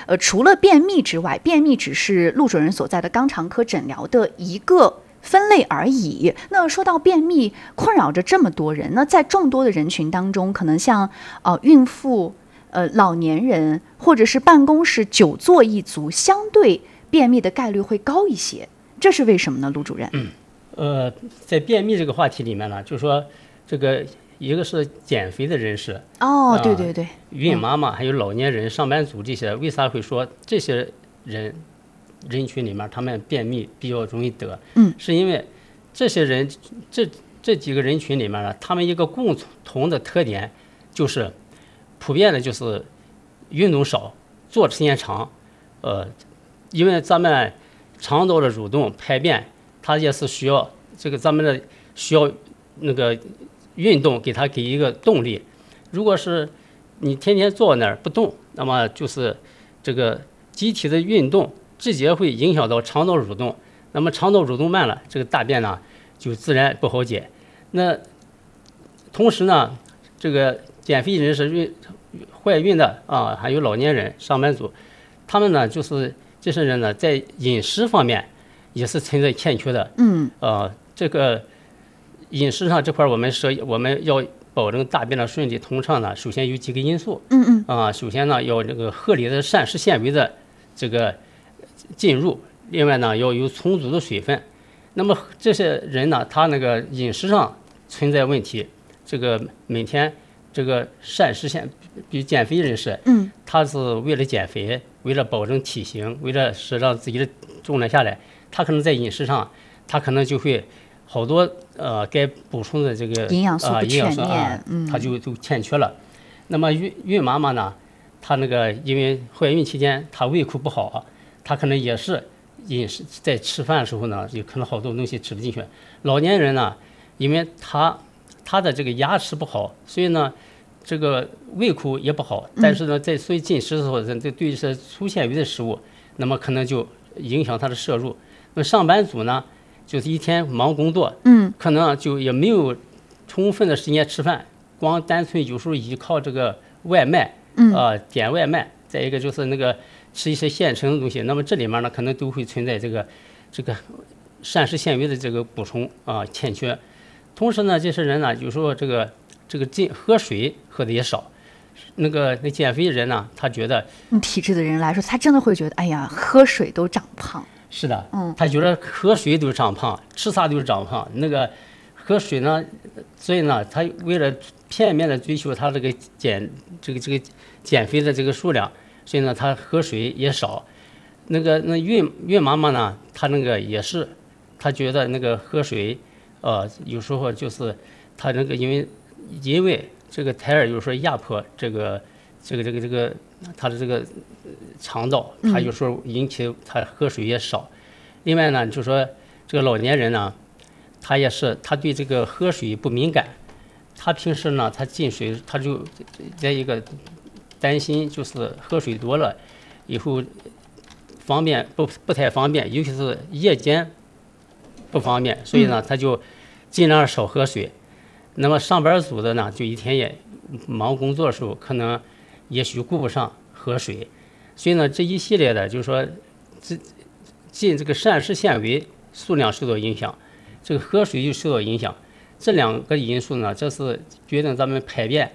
除了便秘之外，便秘只是陆主任所在的肛肠科诊疗的一个分类而已。那说到便秘困扰着这么多人，那在众多的人群当中，可能像孕妇、老年人或者是办公室久坐一族，相对便秘的概率会高一些，这是为什么呢，陆主任？ 在便秘这个话题里面呢，就是说这个一个是减肥的人士， 对对对， 孕妈妈还有老年人、上班族这些，为啥会说这些人群里面他们便秘比较容易得？是因为这些人这几个人群里面呢，他们一个共同的特点就是普遍的就是运动少，坐时间长，因为咱们肠道的蠕动排便，它也是需要这个咱们的需要那个运动给一个动力。如果是你天天坐那儿不动，那么就是这个机体的运动直接会影响到肠道蠕动，那么肠道蠕动慢了，这个大便呢就自然不好解。那同时呢，这个减肥人士、怀孕的还有老年人、上班族，他们呢就是这些人呢在饮食方面也是存在欠缺的。这个饮食上这块我们要保证大便的顺利通畅呢，首先有几个因素。首先呢要这个合理的膳食纤维的这个进入，另外呢要有充足的水分。那么这些人呢，他那个饮食上存在问题，这个每天这个膳食比如减肥人士，他是为了减肥，为了保证体型，为了是让自己的重量下来，他可能在饮食上，他可能就会好多该补充的这个营养素不全面， 他就欠缺了。那么孕妈妈呢，她那个因为怀孕期间她胃口不好，她可能也是饮食在吃饭的时候呢，有可能好多东西吃不进去。老年人呢，因为他的这个牙齿不好，所以呢这个胃口也不好，但是呢所以进食的时候，对这些粗纤维的食物，那么可能就影响他的摄入。那么上班族呢，就是一天忙工作，可能就也没有充分的时间吃饭，光单纯有时候依靠这个外卖，点外卖，再一个就是那个吃一些现成的东西，那么这里面呢可能都会存在这个膳食纤维的这个补充欠缺。同时呢，这些人呢有时候这个喝水喝的也少。那减肥人呢，他觉得体质的人来说，他真的会觉得，哎呀，喝水都长胖。 是的，他觉得喝水都长胖，吃啥都长胖。那个喝水呢，所以呢，他为了片面的追求他这个减肥的这个数量，所以呢，他喝水也少。那孕妈妈呢，她那个也是，她觉得那个喝水，有时候就是她那个因为这个胎儿有时候压迫这个他的这个肠道，他有时候引起他喝水也少。另外呢，就说这个老年人呢，他对这个喝水不敏感，他平时呢他进水他就在一个担心，就是喝水多了以后不太方便，尤其是夜间不方便，所以呢他就尽量少喝水。那么上班族的呢，就一天也忙工作的时候，可能也许顾不上喝水，所以呢，这一系列的就是说，这个膳食纤维数量受到影响，这个喝水又受到影响，这两个因素呢，这是决定咱们排便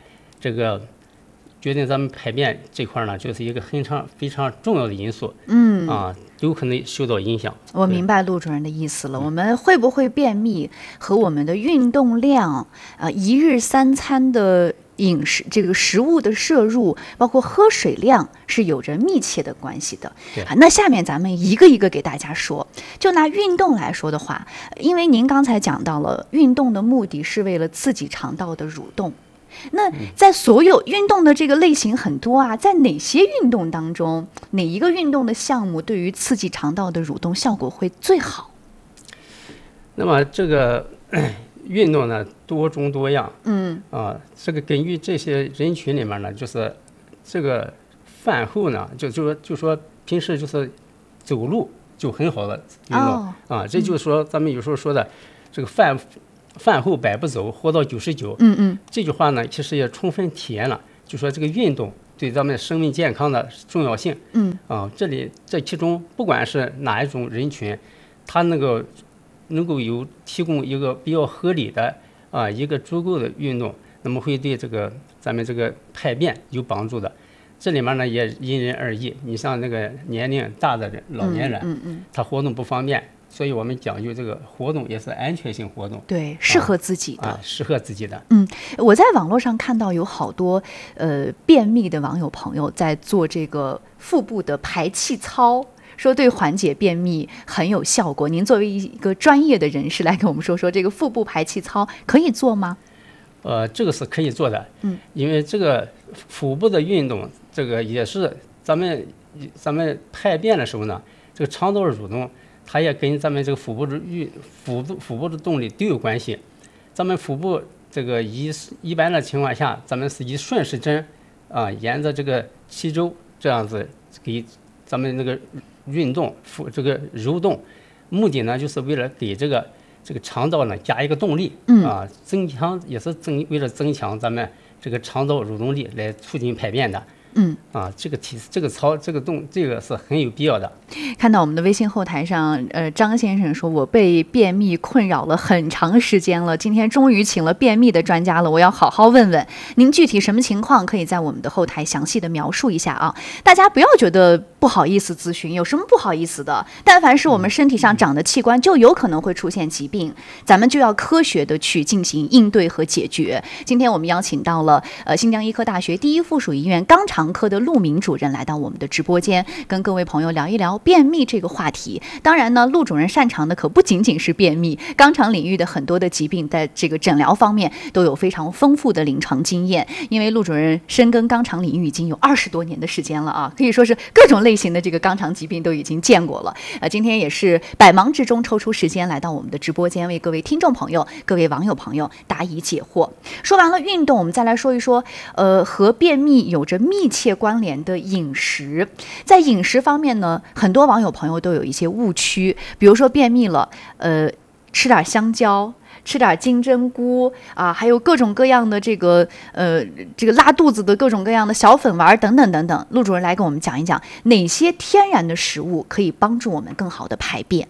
这块呢，就是一个非常重要的因素。有可能受到影响。 我明白陆主任的意思了。我们会不会便秘和我们的运动量、一日三餐的饮食这个食物的摄入，包括喝水量是有着密切的关系的。那下面咱们一个一个给大家说。就拿运动来说的话，因为您刚才讲到了运动的目的是为了刺激肠道的蠕动。那在所有运动的这个类型很多啊，在哪些运动当中，哪一个运动的项目对于刺激肠道的蠕动效果会最好？ 那么这个运动呢多种多样，这个根据这些人群里面呢，就是这个饭后呢，就说平时就是走路就很好的运动这就是说咱们有时候说的这个饭后100步走，活到99。这句话呢，其实也充分体验了，就说这个运动对咱们生命健康的重要性。这其中不管是哪一种人群，他能够提供一个比较合理的一个足够的运动，那么会对咱们这个排便有帮助的。这里面呢也因人而异，你像那个年龄大的人、老年人，他活动不方便，所以我们讲究这个活动也是安全性活动， 对，适合自己的， 适合自己的。 我在网络上看到有好多便秘的网友朋友在做这个腹部的排气操，说对缓解便秘很有效果。您作为一个专业的人士来跟我们说说，这个腹部排气操可以做吗？ 这个是可以做的，因为这个腹部的运动，这个也是咱们排便的时候呢，这个肠道蠕动，它也跟咱们这个腹部的动力都有关系。咱们腹部这个一般的情况下，咱们是以顺时针沿着这个气轴这样子给咱们那个运动这个蠕动，目的呢就是为了给这个肠道呢加一个动力，增强也是为了增强咱们这个肠道蠕动力，来促进排便的。这个是很有必要的。 看到我们的微信后台上，张先生说，我被便秘困扰了很长时间了，今天终于请了便秘的专家了，我要好好问问您具体什么情况，可以在我们的后台详细的描述一下啊。大家不要觉得不好意思咨询，有什么不好意思的？但凡是我们身体上长的器官，就有可能会出现疾病，咱们就要科学的去进行应对和解决。今天我们邀请到了新疆医科大学第一附属医院肛肠科的陆明主任来到我们的直播间，跟各位朋友聊一聊便秘这个话题。当然呢，陆主任擅长的可不仅仅是便秘，肛肠领域的很多的疾病在这个诊疗方面都有非常丰富的临床经验。因为陆主任深耕肛肠领域已经有20多年的时间了啊，可以说是各种类型的这个肛肠疾病都已经见过了。今天也是百忙之中抽出时间来到我们的直播间，为各位听众朋友、各位网友朋友答疑解惑。说完了运动，我们再来说一说和便秘有着密切关联的饮食。在饮食方面呢，很多网友朋友都有一些误区，比如说便秘了，吃点香蕉，吃点金针菇啊，还有各种各样的这个拉肚子的各种各样的小粉丸等等等等。陆主任来跟我们讲一讲哪些天然的食物可以帮助我们更好的排便。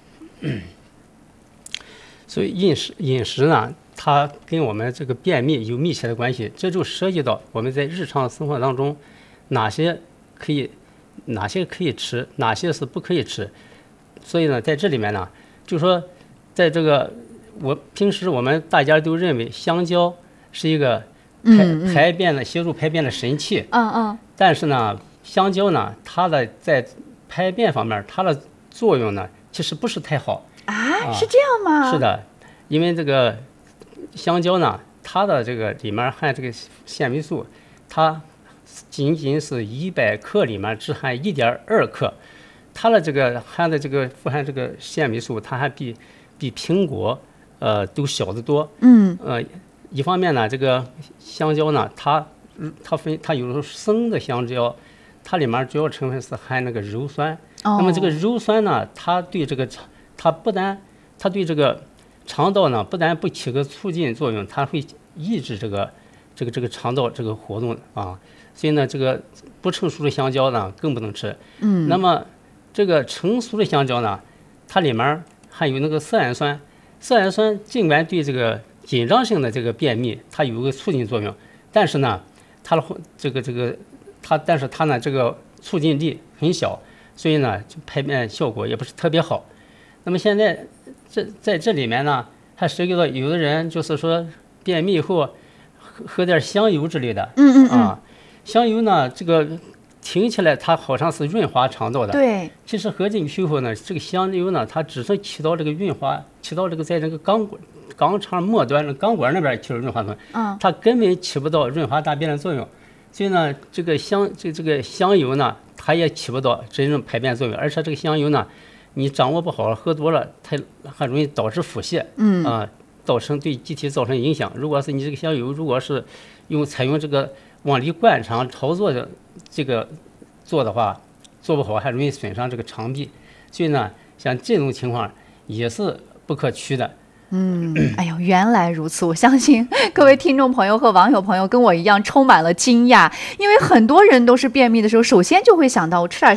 所以饮食呢，它跟我们这个便秘有密切的关系，这就涉及到我们在日常生活当中哪些可以吃，哪些是不可以吃。所以呢，在这里面呢，就说在这个平时我们大家都认为香蕉是一个排便的协助排便的神器，但是呢，香蕉呢，它的在排便方面它的作用呢其实不是太好是这样吗？ 是的，因为这个香蕉呢，它的这个里面含这个纤维素，它仅仅是100克里面只含1.2克，它的这个富含这个纤维素，它还比苹果都小得多。一方面呢，这个香蕉呢，它有生的香蕉，它里面主要成分是含那个鞣酸。那么这个鞣酸呢，它对这个肠道呢，不但不起个促进作用，它会抑制这个肠道这个活动啊。所以呢，这个不成熟的香蕉呢更不能吃。那么这个成熟的香蕉呢，它里面含有那个色氨酸。色氨酸尽管对这个紧张性的这个便秘它有个促进作用，但是呢，它呢这个促进力很小，所以呢排便效果也不是特别好。那么现在在这里面呢，还涉及到有的人就是说便秘以后喝点香油之类的。香油呢，这个听起来它好像是润滑肠道的， 对， 其实喝进去以后呢，这个香油呢，它只是起到这个润滑，起到这个在这个肛肠末端的肛管那边起到润滑作用，它根本起不到润滑大便的作用。所以呢，这个香油呢，它也起不到真正排便作用，而且这个香油呢，你掌握不好，喝多了，它很容易导致腹泻，对机体造成影响。如果是你这个香油，如果是采用这个往里灌肠操作的这个做的话，做不好还容易损伤这个肠壁。所以呢，像这种情况也是不可取的哎呦，原来如此！我相信各位听众朋友和网友朋友跟我一样充满了惊讶，因为很多人都是便秘的时候，首先就会想到我吃点